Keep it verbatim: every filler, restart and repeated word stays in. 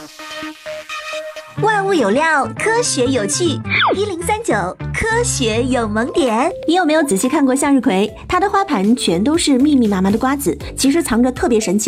万物有料，科学有趣。一零三九科学有萌点。 你有没有仔细看过向日葵？它的花盘全都是密密麻麻的瓜子，其实藏着特别神奇